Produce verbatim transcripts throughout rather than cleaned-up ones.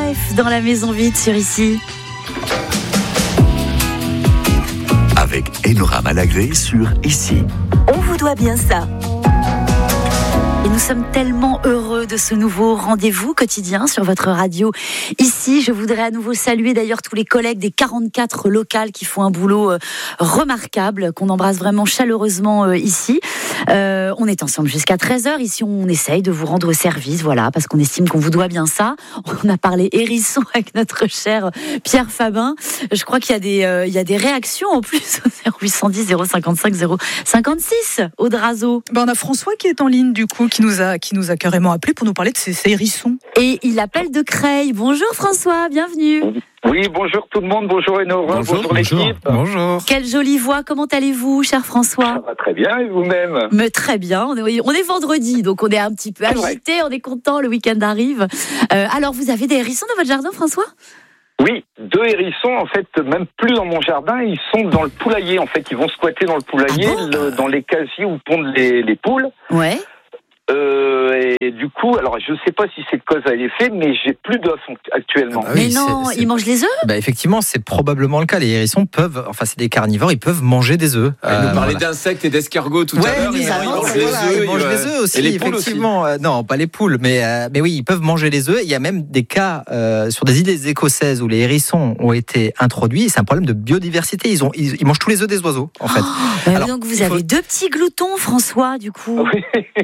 Life dans la maison vide sur Ici. Avec Enora Malagré sur Ici. On vous doit bien ça. Et nous sommes tellement heureux de ce nouveau rendez-vous quotidien sur votre radio. Ici, je voudrais à nouveau saluer d'ailleurs tous les collègues des quarante-quatre locales qui font un boulot euh, remarquable, qu'on embrasse vraiment chaleureusement euh, ici. Euh, on est ensemble jusqu'à treize heures. Ici, on essaye de vous rendre service, voilà, parce qu'on estime qu'on vous doit bien ça. On a parlé hérisson avec notre cher Pierre Fabin. Je crois qu'il y a des, euh, il y a des réactions en plus au zéro huit cent dix zéro cinquante-cinq zéro cinquante-six au Drazo. Ben on a François qui est en ligne du coup, qui nous a, qui nous a carrément appelé pour nous parler de ces, ces hérissons. Et il appelle de Creil. Bonjour François, bienvenue. Oui, bonjour tout le monde, bonjour Enora, bonjour, bonjour l'équipe. Bonjour. Quelle jolie voix, comment allez-vous, cher François? Ça va très bien, et vous-même? Mais très bien, on est, on est vendredi, donc on est un petit peu agité, on est content, le week-end arrive. Euh, alors, vous avez des hérissons dans votre jardin, François? Oui, deux hérissons, en fait, même plus dans mon jardin, ils sont dans le poulailler, en fait, ils vont squatter dans le poulailler, ah bon le, dans les casiers où pondent les, les poules. Ouais. Euh, et du coup, alors je sais pas si c'est de cause à l'effet, mais j'ai plus d'os actuellement. Ah bah oui, mais non, c'est, c'est... ils mangent les œufs? Bah effectivement, c'est probablement le cas. Les hérissons peuvent, enfin c'est des carnivores, ils peuvent manger des œufs. Euh, nous parlait voilà. d'insectes et d'escargots tout ouais, à l'heure. Ils, ils, ils mangent les les œufs, ils mangent les œufs aussi, et les poules effectivement. Aussi. Euh, non, pas les poules, mais euh, mais oui, ils peuvent manger les œufs. Il y a même des cas euh, sur des îles écossaises où les hérissons ont été introduits. Et c'est un problème de biodiversité. Ils ont, ils, ils mangent tous les œufs des oiseaux, en fait. Oh, alors, donc vous faut... avez deux petits gloutons, François, du coup. Oui.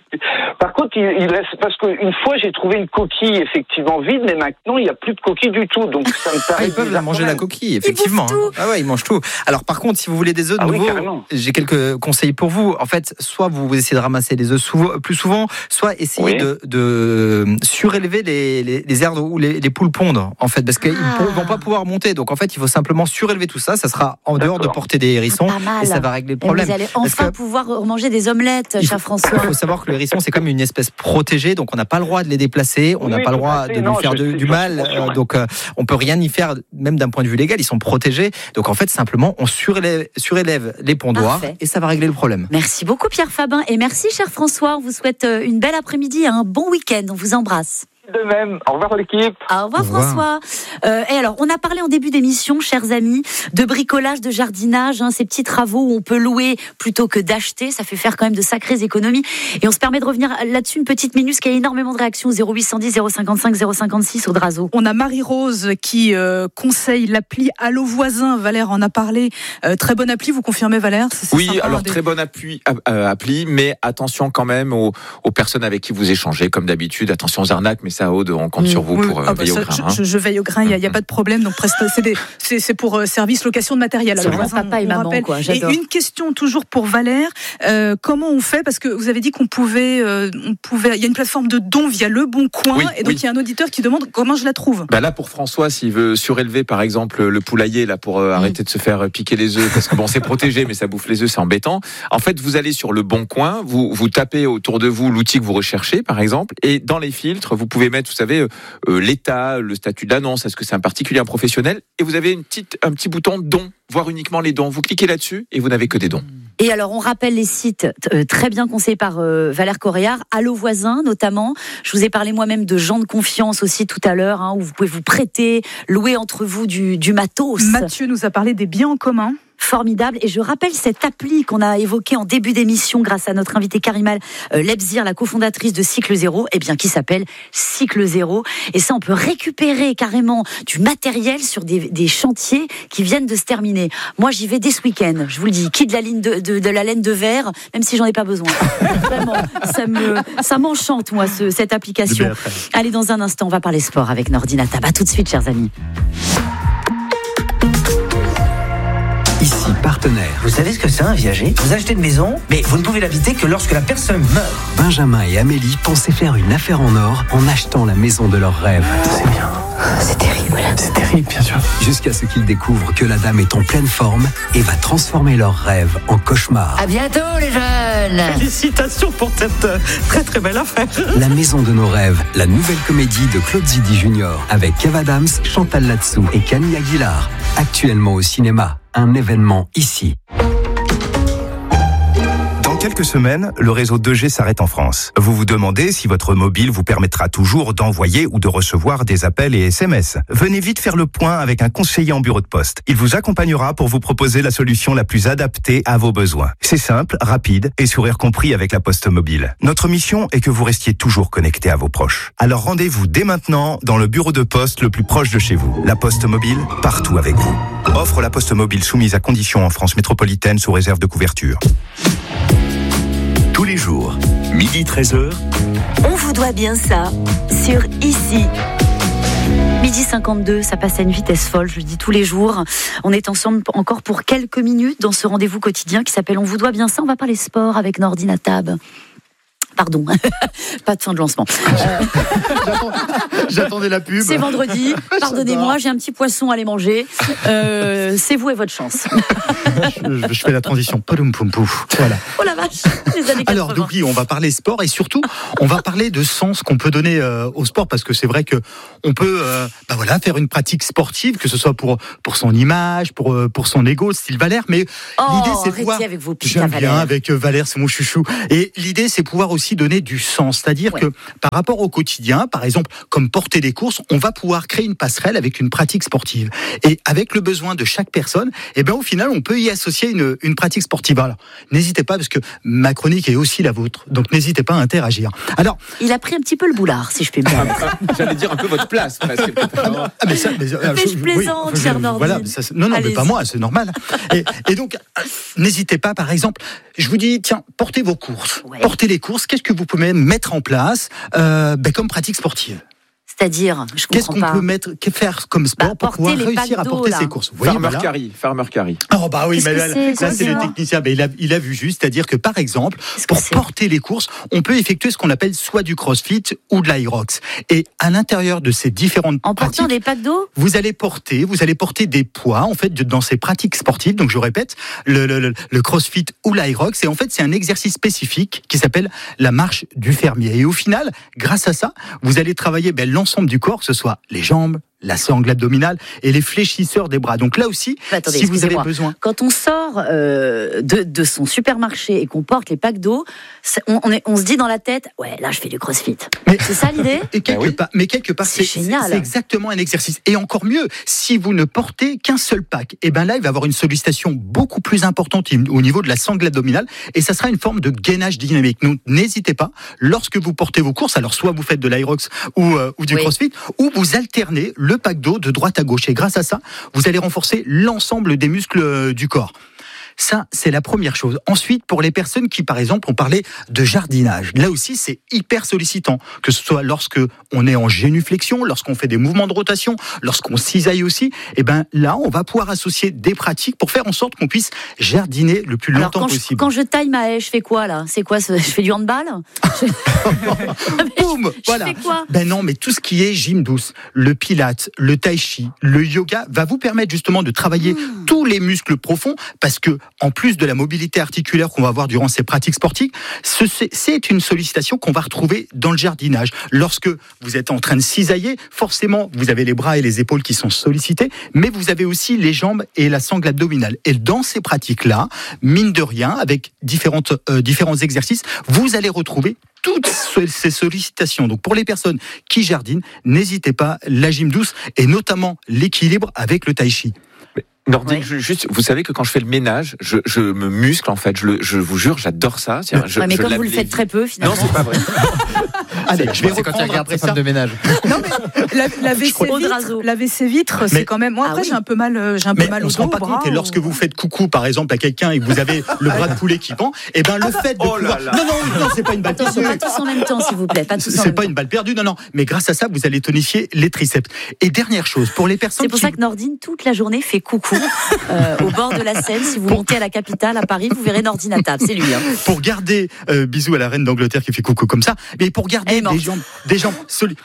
Par contre, il, il reste parce qu'une fois j'ai trouvé une coquille effectivement vide, mais maintenant il n'y a plus de coquille du tout, donc ça me paraît. Ah, ils peuvent la manger la coquille, effectivement. Ils bouffent tout. Ah ouais, ils mangent tout. Alors par contre, si vous voulez des œufs de ah nouveau, oui, j'ai quelques conseils pour vous. En fait, soit vous essayez de ramasser les œufs souvent, plus souvent, soit essayez oui. de, de surélever les, les, les aires où les, les poules pondent, en fait, parce qu'ils ne ah. vont pas pouvoir monter. Donc en fait, il faut simplement surélever tout ça. Ça sera en D'accord. dehors de portée des hérissons et ça va régler le problème. Et vous allez enfin que, pouvoir manger des omelettes, cher François. Il faut savoir que le hérisson, c'est comme une espèce protégée, donc on n'a pas le droit de les déplacer, on n'a oui, pas le droit de non, lui faire de, du mal, euh, donc euh, on peut rien y faire, même d'un point de vue légal, ils sont protégés. Donc en fait, simplement, on surélève, surélève les pondoirs et ça va régler le problème. Merci beaucoup Pierre Fabin et merci cher François. On vous souhaite une belle après-midi et un bon week-end. On vous embrasse. De même. Au revoir l'équipe. Au revoir, Au revoir. François. Euh, et alors, on a parlé en début d'émission, chers amis, de bricolage, de jardinage, hein, ces petits travaux où on peut louer plutôt que d'acheter. Ça fait faire quand même de sacrées économies. Et on se permet de revenir là-dessus une petite minute, parce qu'il y a énormément de réactions. zéro huit cent dix zéro cinquante-cinq zéro cinquante-six au Drazo. On a Marie-Rose qui euh, conseille l'appli Allo Voisin. Valère en a parlé. Euh, très bonne appli, vous confirmez Valère? C'est Oui, sympa, alors des... très bonne appui, euh, appli, mais attention quand même aux, aux personnes avec qui vous échangez, comme d'habitude. Attention aux arnaques, mais ça, Aude, on compte mmh. sur vous pour euh, ah bah veiller ça, au grain. Je, hein. je veille au grain, il n'y a, a pas de problème. Donc c'est, des, c'est, c'est pour euh, service location de matériel. C'est vraiment papa et maman, quoi. J'adore. Et une question toujours pour Valère. Euh, comment on fait? Parce que vous avez dit qu'on pouvait, euh, on pouvait. Il y a une plateforme de dons via Le Bon Coin, oui, et donc oui. il y a un auditeur qui demande comment je la trouve. Bah là, pour François, s'il veut surélever, par exemple, le poulailler là pour euh, mmh. arrêter de se faire piquer les œufs, parce que bon, c'est protégé, mais ça bouffe les œufs, c'est embêtant. En fait, vous allez sur Le Bon Coin, vous vous tapez autour de vous l'outil que vous recherchez, par exemple, et dans les filtres, vous pouvez mettre, vous savez, euh, l'état, le statut d'annonce, est-ce que c'est un particulier, un professionnel, et vous avez une petite, un petit bouton dons, voir uniquement les dons. Vous cliquez là-dessus et vous n'avez que des dons. Et alors, on rappelle les sites euh, très bien conseillés par euh, Valère Coréard, Allo Voisin notamment. Je vous ai parlé moi-même de gens de confiance aussi tout à l'heure, hein, où vous pouvez vous prêter, louer entre vous du, du matos. Mathieu nous a parlé des biens en commun. Formidable. Et je rappelle cette appli qu'on a évoquée en début d'émission grâce à notre invitée Karimal euh, Lebzir, la cofondatrice de Cycle Zéro, eh bien, qui s'appelle Cycle Zéro. Et ça, on peut récupérer carrément du matériel sur des, des chantiers qui viennent de se terminer. Moi, j'y vais dès ce week-end. Je vous le dis, quitte la ligne de, de, de la laine de verre, même si j'en ai pas besoin. Vraiment, ça me, ça m'enchante, moi, ce, cette application. Allez, dans un instant, on va parler sport avec Nordine Attab. À tout de suite, chers amis. Ici, partenaire. Vous savez ce que c'est un viager? Vous achetez une maison, mais vous ne pouvez l'habiter que lorsque la personne meurt. Benjamin et Amélie pensaient faire une affaire en or en achetant la maison de leurs rêves. C'est bien. C'est terrible. C'est terrible, bien sûr. Jusqu'à ce qu'ils découvrent que la dame est en pleine forme et va transformer leurs rêves en cauchemar. À bientôt, les jeunes. Félicitations pour cette très très belle affaire. La maison de nos rêves, la nouvelle comédie de Claude Zidi Junior avec Kev Adams, Chantal Latsou et Camille Aguilar. Actuellement au cinéma. Un événement ici. Dans quelques semaines, le réseau deux G s'arrête en France. Vous vous demandez si votre mobile vous permettra toujours d'envoyer ou de recevoir des appels et S M S. Venez vite faire le point avec un conseiller en bureau de poste. Il vous accompagnera pour vous proposer la solution la plus adaptée à vos besoins. C'est simple, rapide et sourire compris avec la Poste Mobile. Notre mission est que vous restiez toujours connecté à vos proches. Alors rendez-vous dès maintenant dans le bureau de poste le plus proche de chez vous. La Poste Mobile, partout avec vous. Offre la Poste Mobile soumise à conditions en France métropolitaine sous réserve de couverture. Tous les jours, midi treize heures. On vous doit bien ça sur Ici. midi cinquante-deux, ça passe à une vitesse folle, je le dis tous les jours. On est ensemble encore pour quelques minutes dans ce rendez-vous quotidien qui s'appelle On vous doit bien ça. On va parler sport avec Nordine Atab. Pardon, pas de fin de lancement. Euh... J'attendais la pub. C'est vendredi, pardonnez-moi, j'ai un petit poisson à aller manger. Euh, c'est vous et votre chance. je, je fais la transition. Voilà. Oh la vache, les années quatre-vingts. Alors, donc oui, on va parler sport et surtout, on va parler de sens qu'on peut donner euh, au sport parce que c'est vrai que on peut, euh, bah voilà, faire une pratique sportive, que ce soit pour pour son image, pour euh, pour son ego, style Valère. Mais oh, l'idée, c'est de pouvoir. Avec vos J'aime bien Valère. avec euh, Valère, c'est mon chouchou. Et l'idée, c'est pouvoir aussi donner du sens, c'est-à-dire ouais. que par rapport au quotidien, par exemple, comme porter des courses, on va pouvoir créer une passerelle avec une pratique sportive. Et avec le besoin de chaque personne, eh ben au final, on peut y associer une, une pratique sportive. Alors, n'hésitez pas, parce que ma chronique est aussi la vôtre, donc n'hésitez pas à interagir. Alors, il a pris un petit peu le boulard, si je puis me permettre. J'allais dire un peu votre place, presque. Ah, mais ça, mais, mais je, je plaisante, oui, cher Nordine. Voilà, ça, non, non, Allez-y. mais pas moi, c'est normal. Et, et donc, n'hésitez pas, par exemple, je vous dis, tiens, portez vos courses, ouais. portez les courses. Qu'est-ce que vous pouvez mettre en place euh, ben, comme pratique sportive? C'est-à-dire, je comprends Qu'est-ce qu'on pas. peut mettre, faire comme sport bah, pour pouvoir réussir à porter ses courses? Farmer voilà. Carry, Farmer Carry. Oh bah oui, mais là, c'est, là c'est le technicien. Mais il a, il a vu juste, c'est-à-dire que par exemple, Qu'est-ce pour porter les courses, on peut effectuer ce qu'on appelle soit du CrossFit ou de l'Aerox. Et à l'intérieur de ces différentes en pratiques, portant des packs d'eau, vous allez porter, vous allez porter des poids en fait dans ces pratiques sportives. Donc je répète, le, le, le CrossFit ou l'Aerox. Et en fait, c'est un exercice spécifique qui s'appelle la marche du fermier. Et au final, grâce à ça, vous allez travailler ben, l'ensemble du corps, que ce soit les jambes, la sangle abdominale et les fléchisseurs des bras. Donc là aussi, bah, attendez, si vous avez besoin... Quand on sort euh, de, de son supermarché et qu'on porte les packs d'eau, on, on, est, on se dit dans la tête, ouais, là, je fais du crossfit. Mais, c'est ça l'idée? Et quelque ah oui. part, Mais quelque part, c'est, c'est, génial. c'est exactement un exercice. Et encore mieux, si vous ne portez qu'un seul pack, et ben là, il va avoir une sollicitation beaucoup plus importante au niveau de la sangle abdominale et ça sera une forme de gainage dynamique. Donc n'hésitez pas, lorsque vous portez vos courses, alors soit vous faites de l'Aerox ou, euh, ou du oui. CrossFit, ou vous alternez le pack d'eau de droite à gauche. Et grâce à ça, vous allez renforcer l'ensemble des muscles du corps. Ça, c'est la première chose. Ensuite, pour les personnes qui, par exemple, ont parlé de jardinage, là aussi, c'est hyper sollicitant. Que ce soit lorsque on est en génuflexion, lorsqu'on fait des mouvements de rotation, lorsqu'on cisaille aussi, et ben là, on va pouvoir associer des pratiques pour faire en sorte qu'on puisse jardiner le plus Alors, longtemps quand possible. Je, quand je taille ma haie, je fais quoi là? C'est quoi? Je fais du handball? Boum, je, voilà. Je fais quoi? Ben non, mais tout ce qui est gym douce, le pilate, le tai chi, le yoga va vous permettre justement de travailler mmh. tous les muscles profonds parce que en plus de la mobilité articulaire qu'on va avoir durant ces pratiques sportives, c'est une sollicitation qu'on va retrouver dans le jardinage. Lorsque vous êtes en train de cisailler, forcément, vous avez les bras et les épaules qui sont sollicités, mais vous avez aussi les jambes et la sangle abdominale. Et dans ces pratiques-là, mine de rien, avec différentes, euh, différents exercices, vous allez retrouver toutes ces sollicitations. Donc pour les personnes qui jardinent, n'hésitez pas, la gym douce et notamment l'équilibre avec le tai chi. Nordine, oui. juste, vous savez que quand je fais le ménage, je, je me muscle en fait. Je, le, je vous jure, j'adore ça. Ouais, je, mais je comme vous le faites très peu, finalement. Non, c'est pas vrai. Allez, je vais c'est quand il regarde sa femme de ménage. Non mais la, la W C vitre, la W C vitre, c'est quand même. Moi après, ah oui. j'ai un peu mal, j'ai un peu mais mal on au se rend dos, pas bras, compte. Et lorsque vous faites coucou, par exemple, à quelqu'un et que vous avez le bras de poulet qui pend, et ben le fait de oh pouvoir. Là là. Non non non, c'est pas une balle perdue. Pas tous en même temps, s'il vous plaît. Pas tous en même temps. C'est pas une balle perdue, non non. Mais grâce à ça, vous allez tonifier les triceps. Et dernière chose, pour les personnes. C'est pour qui... ça que Nordine toute la journée fait coucou euh, au bord de la Seine. Si vous pour... montez à la capitale, à Paris, vous verrez Nordine à table. C'est lui. Hein. Pour garder euh, bisous à la reine d'Angleterre qui fait coucou comme ça, mais pour garder des jambes, des jambes solides.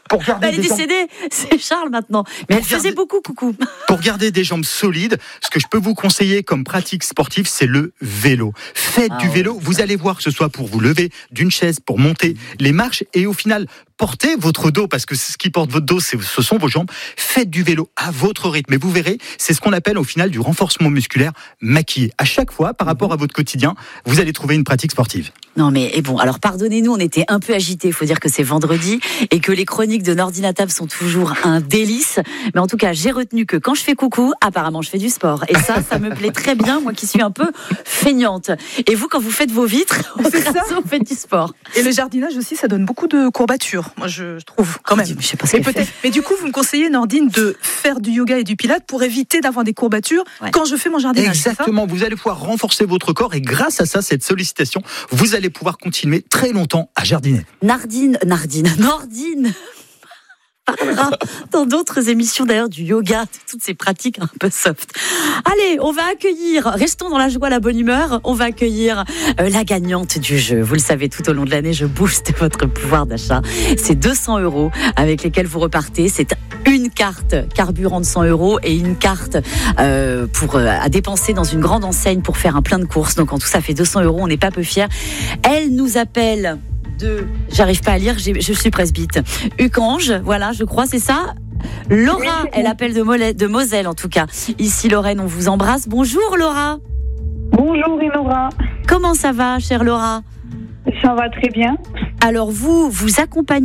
Pour garder bah, elle est des décédée, jambes... c'est Charles maintenant. Mais pour elle garder... faisait beaucoup, coucou. Pour garder des jambes solides, ce que je peux vous conseiller comme pratique sportive, c'est le vélo. Faites ah, du vélo, ouais. Vous allez voir que ce soit pour vous lever d'une chaise, pour monter les marches, et au final, portez votre dos, parce que ce qui porte votre dos, c'est, ce sont vos jambes. Faites du vélo à votre rythme. Et vous verrez, c'est ce qu'on appelle au final du renforcement musculaire maquillé. À chaque fois, par rapport à votre quotidien, vous allez trouver une pratique sportive. Non mais et bon, alors pardonnez-nous, on était un peu agités. Il faut dire que c'est vendredi et que les chroniques de Nordinatable sont toujours un délice. Mais en tout cas, j'ai retenu que quand je fais coucou, apparemment, je fais du sport. Et ça, ça me plaît très bien, moi qui suis un peu feignante. Et vous, quand vous faites vos vitres, c'est ça, vous faites du sport. Et le jardinage aussi, ça donne beaucoup de courbatures. Moi, je trouve quand même. Oh, je sais pas ce mais, peut-être, mais du coup, vous me conseillez, Nordine, de faire du yoga et du pilates pour éviter d'avoir des courbatures ouais. quand je fais mon jardinage. Exactement. Vous allez pouvoir renforcer votre corps et grâce à ça, cette sollicitation, vous allez pouvoir continuer très longtemps à jardiner. Nardine, Nardine, Nordine parlera dans d'autres émissions d'ailleurs du yoga, de toutes ces pratiques un peu soft. Allez, on va accueillir, restons dans la joie, la bonne humeur, on va accueillir euh, la gagnante du jeu. Vous le savez, tout au long de l'année, je booste votre pouvoir d'achat. C'est deux cents euros avec lesquels vous repartez. C'est une carte carburant de cent euros et une carte euh, pour, euh, à dépenser dans une grande enseigne pour faire un plein de courses. Donc en tout, ça fait deux cents euros, on n'est pas peu fiers. Elle nous appelle... de, j'arrive pas à lire, j'ai, je suis presbyte. Ucange, voilà, je crois, c'est ça. Laura, elle appelle de, Mollet, de Moselle en tout cas. Ici Lorraine, on vous embrasse. Bonjour Laura. Bonjour Laura. Comment ça va, chère Laura? Ça va très bien. Alors vous, vous accompagnez